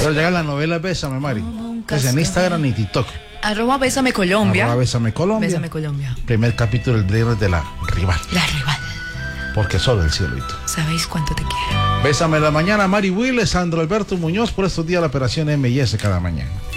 Pero llega la novela Bésame, Mari. Es en Instagram y TikTok. @Bésame Colombia. Bésame Colombia. Bésame Colombia. Primer capítulo del viernes de La Rival. La Rival. Porque solo el cielo y tú. ¿Sabéis cuánto te quiero? Bésame la mañana, Mari Will, Sandro Alberto Muñoz, por estos días la operación M&S cada mañana.